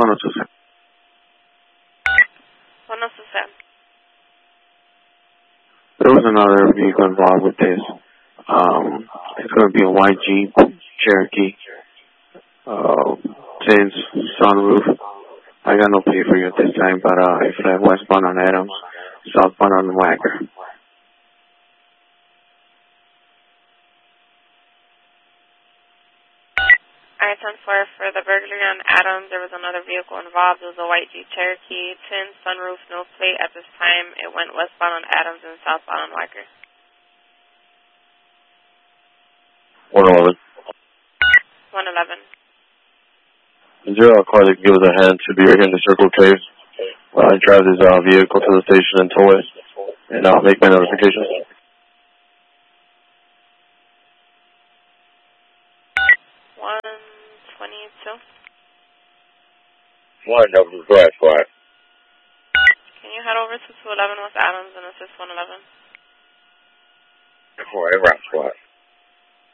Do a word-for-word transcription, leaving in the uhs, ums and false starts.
one oh two seven. one oh two seven. There was another vehicle involved with this. Um, it's going to be a white Jeep Cherokee. Uh, since sunroof. I got no pay for you at this time, but uh, if I westbound on Adams, southbound on Wacker. Alright, ten four, for the burglary on Adams, there was another vehicle involved. It was a white Jeep Cherokee, tin, sunroof, no plate. At this time, it went westbound on Adams and southbound on Wacker. one eleven. one eleven. Is there a car that can give us a hand to be right here in the Circle K? Uh, I drive this uh, vehicle to the station and tow it, and I'll make my notifications. one twenty-two. One, double, go ahead, go ahead. Can you head over to two eleven West Adams and assist one eleven? All right, right, go ahead.